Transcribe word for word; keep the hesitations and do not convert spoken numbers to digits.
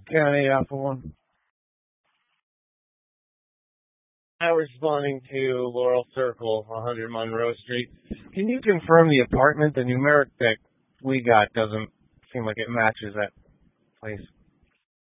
County Alpha One. I was responding to Laurel Circle, one hundred Monroe Street. Can you confirm the apartment? The numeric that we got doesn't seem like it matches that place.